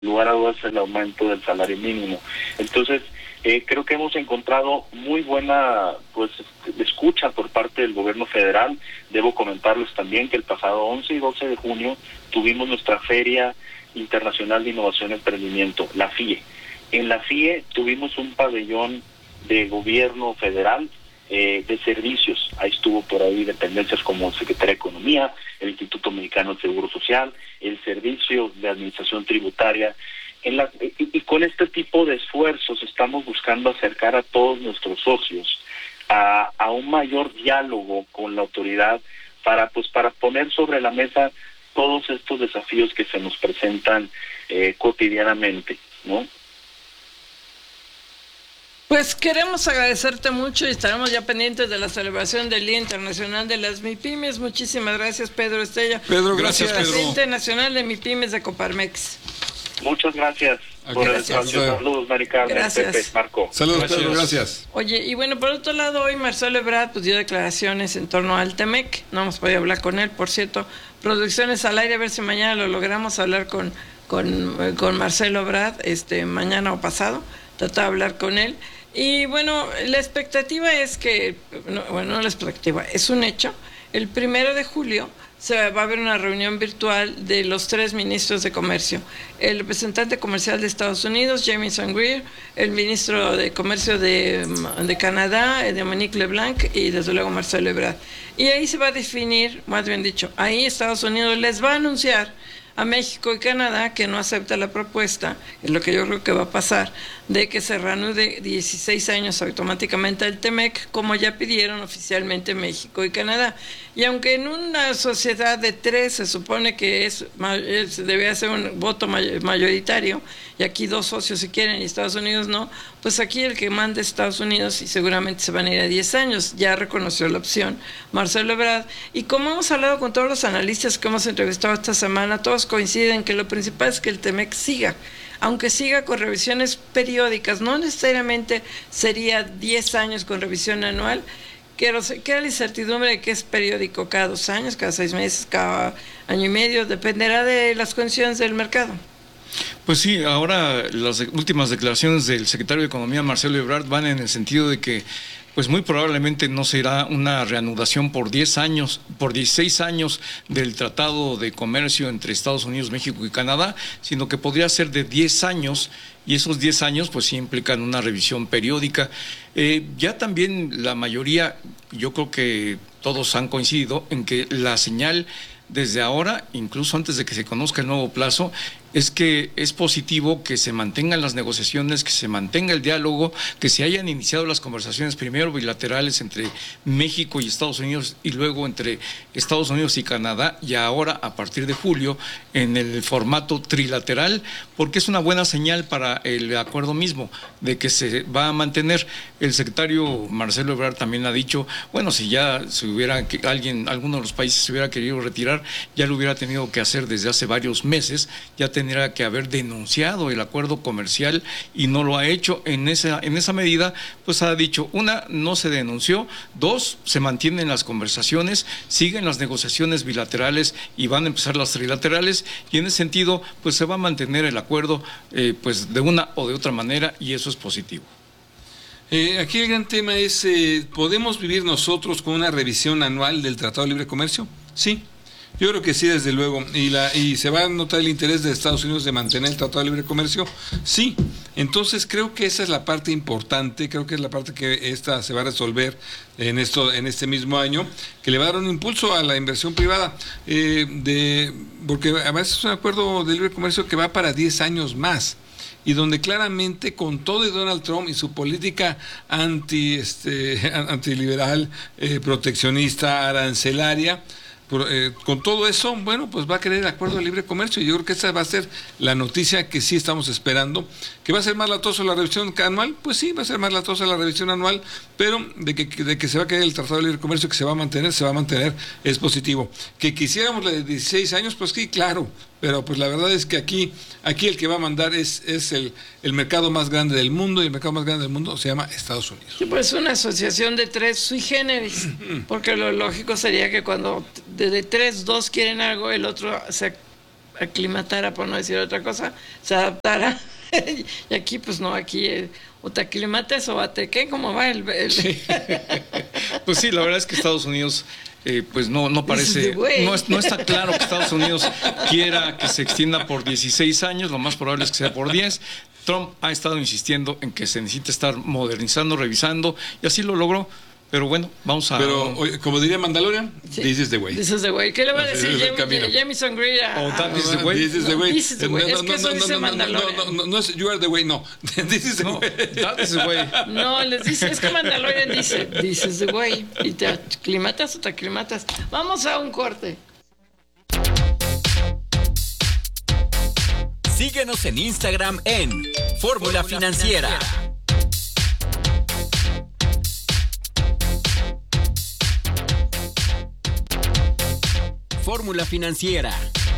lugar a dudas el aumento del salario mínimo. Entonces, creo que hemos encontrado muy buena escucha por parte del gobierno federal. Debo comentarles también que el pasado 11 y 12 de junio tuvimos nuestra Feria Internacional de Innovación y Emprendimiento, la FIE. En la FIE tuvimos un pabellón de gobierno federal de servicios. Ahí estuvo por ahí dependencias como el Secretaría de Economía, el Instituto Mexicano del Seguro Social, el Servicio de Administración Tributaria. Y con este tipo de esfuerzos estamos buscando acercar a todos nuestros socios a un mayor diálogo con la autoridad para poner sobre la mesa todos estos desafíos que se nos presentan cotidianamente, ¿no? Pues queremos agradecerte mucho y estaremos ya pendientes de la celebración del Día Internacional de las MIPYMES. Muchísimas gracias, Pedro Estella. Pedro, gracias, Pedro. Presidente Nacional de MIPYMES de Coparmex. Muchas gracias por el espacio. Saludos, Mari Carmen, Pepe, Marco. Saludos, Pedro, gracias. Oye, y bueno, por otro lado, hoy Marcelo Ebrard dio declaraciones en torno al TEMEC. No hemos podido hablar con él, por cierto. Producciones al aire, a ver si mañana lo logramos hablar con Marcelo Ebrard, mañana o pasado. Tratar de hablar con él. Y bueno, la expectativa es que, no la expectativa, es un hecho. El 1 de julio va a haber una reunión virtual de los 3 ministros de Comercio. El representante comercial de Estados Unidos, Jamieson Greer, el ministro de Comercio de Canadá, Dominique LeBlanc, y desde luego Marcelo Ebrard. Y ahí se va a definir, más bien dicho, ahí Estados Unidos les va a anunciar a México y Canadá que no acepta la propuesta, es lo que yo creo que va a pasar, de que se reanude 16 años automáticamente el TEMEC, como ya pidieron oficialmente México y Canadá. Y aunque en una sociedad de 3 se supone que debe ser un voto mayoritario, y aquí 2 socios si quieren y Estados Unidos no, pues aquí el que manda es Estados Unidos y seguramente se van a ir a 10 años. Ya reconoció la opción Marcelo Ebrard. Y como hemos hablado con todos los analistas que hemos entrevistado esta semana, todos coinciden que lo principal es que el TEMEC siga, aunque siga con revisiones periódicas. No necesariamente sería 10 años con revisión anual. Queda la incertidumbre de que es periódico, cada 2 años, cada 6 meses, cada año y medio, dependerá de las condiciones del mercado. Pues sí, ahora las últimas declaraciones del secretario de Economía, Marcelo Ebrard, van en el sentido de que pues muy probablemente no será una reanudación por 10 años, por 16 años del Tratado de Comercio entre Estados Unidos, México y Canadá, sino que podría ser de 10 años, y esos 10 años pues sí implican una revisión periódica. Ya también la mayoría, yo creo que todos han coincidido en que la señal desde ahora, incluso antes de que se conozca el nuevo plazo, es que es positivo que se mantengan las negociaciones, que se mantenga el diálogo, que se hayan iniciado las conversaciones primero bilaterales entre México y Estados Unidos y luego entre Estados Unidos y Canadá, y ahora a partir de julio en el formato trilateral, porque es una buena señal para el acuerdo mismo de que se va a mantener. El secretario Marcelo Ebrard también ha dicho, bueno, si ya alguno de los países se hubiera querido retirar, ya lo hubiera tenido que hacer desde hace varios meses, ya tendría que haber denunciado el acuerdo comercial y no lo ha hecho. En esa medida, pues ha dicho, 1, no se denunció, 2, se mantienen las conversaciones, siguen las negociaciones bilaterales y van a empezar las trilaterales, y en ese sentido, pues se va a mantener el acuerdo pues de una o de otra manera, y eso es positivo. Aquí el gran tema es, ¿podemos vivir nosotros con una revisión anual del Tratado de Libre Comercio? Sí. Yo creo que sí, desde luego, y se va a notar el interés de Estados Unidos de mantener el Tratado de Libre Comercio, sí. Entonces creo que esa es la parte importante, creo que es la parte que se va a resolver en este mismo año, que le va a dar un impulso a la inversión privada, porque además es un acuerdo de libre comercio que va para 10 años más, y donde claramente con todo de Donald Trump y su política antiliberal, proteccionista, arancelaria, con todo eso, bueno, pues va a querer el acuerdo de libre comercio, y yo creo que esa va a ser la noticia que sí estamos esperando. ¿Que va a ser más latoso la revisión anual? Pues sí, va a ser más latosa la revisión anual, pero de que se va a querer el Tratado de Libre Comercio, que se va a mantener, es positivo. Que quisiéramos la de 16 años, pues sí, claro, pero pues la verdad es que aquí el que va a mandar es el mercado más grande del mundo, y el mercado más grande del mundo se llama Estados Unidos. Sí, pues una asociación de 3 sui generis, porque lo lógico sería que cuando de 3, 2 quieren algo, el otro se aclimatara, por no decir otra cosa, se adaptara. Y aquí, pues no, aquí o te aclimates o ¿qué? ¿Cómo va el... Pues sí, la verdad es que Estados Unidos... pues no parece, no está claro que Estados Unidos quiera que se extienda por 16 años, lo más probable es que sea por 10. Trump ha estado insistiendo en que se necesita estar modernizando, revisando, y así lo logró. Pero bueno, vamos a... Pero, como diría Mandalorian, sí. This is the way. This is the way. ¿Qué le va a decir Jamison Greer? Oh, that is the way. This is the way. This is the way. Es que eso dice Mandalorian. No es you are the way, no. This is the way. That is the way. No, les dice, es que Mandalorian dice, this is the way. Y te aclimatas o te aclimatas. Vamos a un corte. Síguenos en Instagram en Fórmula Financiera. Fórmula Financiera.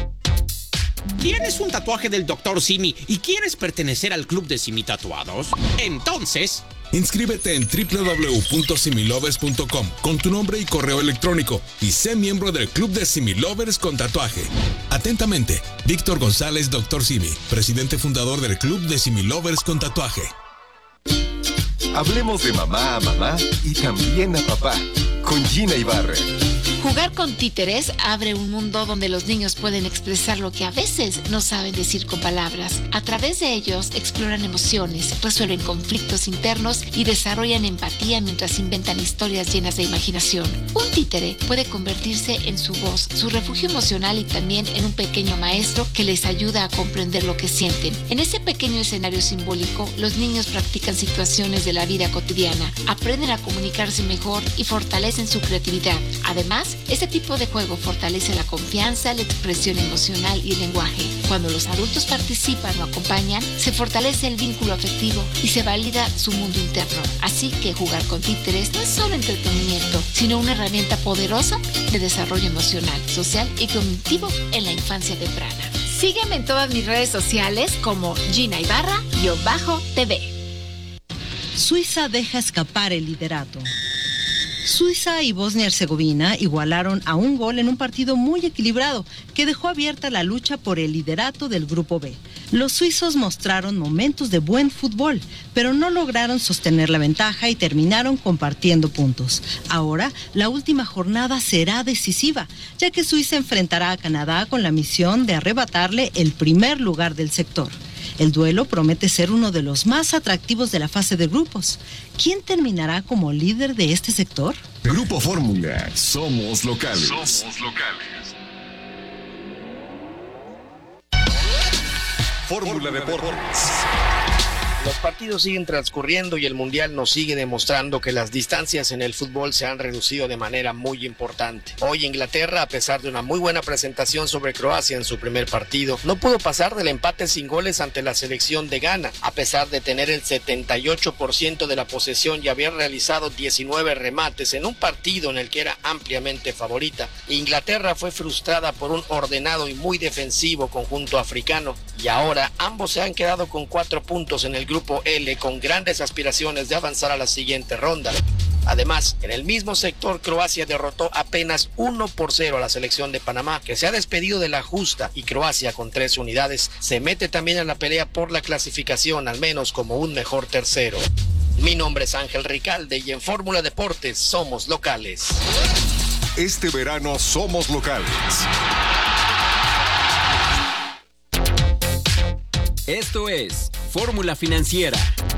¿Tienes un tatuaje del Dr. Simi y quieres pertenecer al club de Simi Tatuados? Entonces... inscríbete en www.similovers.com con tu nombre y correo electrónico y sé miembro del club de Similovers con tatuaje. Atentamente, Víctor González, Dr. Simi, presidente fundador del club de Similovers con tatuaje. Hablemos de mamá a mamá y también a papá, con Gina Ibarra. Jugar con títeres abre un mundo donde los niños pueden expresar lo que a veces no saben decir con palabras. A través de ellos exploran emociones, resuelven conflictos internos y desarrollan empatía mientras inventan historias llenas de imaginación. Un títere puede convertirse en su voz, su refugio emocional y también en un pequeño maestro que les ayuda a comprender lo que sienten. En ese pequeño escenario simbólico, los niños practican situaciones de la vida cotidiana, aprenden a comunicarse mejor y fortalecen su creatividad. Además, este tipo de juego fortalece la confianza, la expresión emocional y el lenguaje. Cuando los adultos participan o acompañan, se fortalece el vínculo afectivo y se valida su mundo interno. Así que jugar con títeres no es solo entretenimiento, sino una herramienta poderosa de desarrollo emocional, social y cognitivo en la infancia temprana. Sígueme en todas mis redes sociales como Gina Ibarra-TV. Suiza deja escapar el liderato. Suiza y Bosnia y Herzegovina igualaron a un gol en un partido muy equilibrado que dejó abierta la lucha por el liderato del Grupo B. Los suizos mostraron momentos de buen fútbol, pero no lograron sostener la ventaja y terminaron compartiendo puntos. Ahora, la última jornada será decisiva, ya que Suiza enfrentará a Canadá con la misión de arrebatarle el primer lugar del sector. El duelo promete ser uno de los más atractivos de la fase de grupos. ¿Quién terminará como líder de este sector? Grupo Fórmula, somos locales. Fórmula Deportes. Los partidos siguen transcurriendo y el Mundial nos sigue demostrando que las distancias en el fútbol se han reducido de manera muy importante. Hoy Inglaterra, a pesar de una muy buena presentación sobre Croacia en su primer partido, no pudo pasar del empate sin goles ante la selección de Ghana, a pesar de tener el 78% de la posesión y haber realizado 19 remates en un partido en el que era ampliamente favorita. Inglaterra fue frustrada por un ordenado y muy defensivo conjunto africano y ahora ambos se han quedado con 4 puntos en el Grupo L con grandes aspiraciones de avanzar a la siguiente ronda. Además, en el mismo sector, Croacia derrotó apenas 1-0 a la selección de Panamá, que se ha despedido de la justa, y Croacia, con 3 unidades, se mete también en la pelea por la clasificación, al menos como un mejor tercero. Mi nombre es Ángel Ricalde y en Fórmula Deportes somos locales. Este verano somos locales. Esto es Fórmula Financiera.